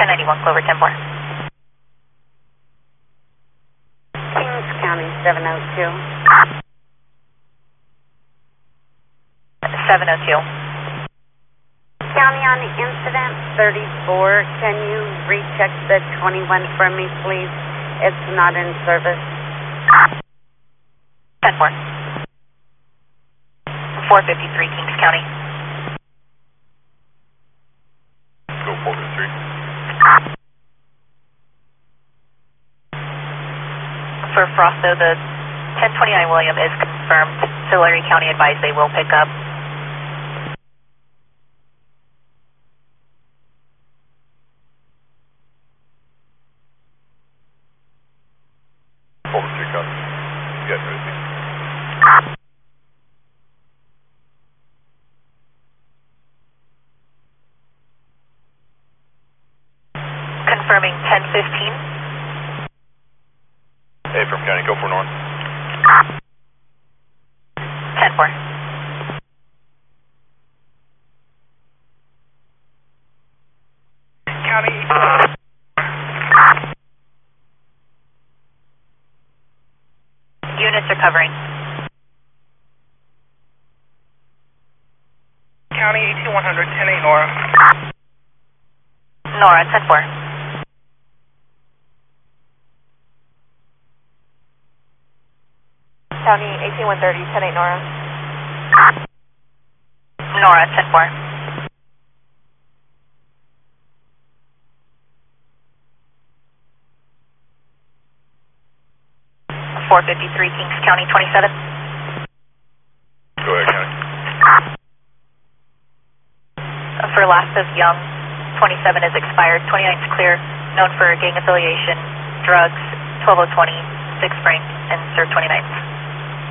1091, Clover 10-4. Kings County 702. 702. County on the incident 34. Can you recheck the 21 for me, please? It's not in service. 10-4. 453, Kings County. Go 453. For Frosto, the 1029 William is confirmed. Tulare County advised they will pick up. Yes, ready. Confirming 1015. Hey, from County, go for north. 10-4. County. Units are covering. County 18100, 10-8 Nora. Nora, 10-4. County 18130, 10-8 Nora. Nora, 10-4. .453, Kings County 27. Go ahead, County. For last of Young, 27 is expired, 29 is clear, known for gang affiliation, drugs, 12020, 6 frank, and serve 29.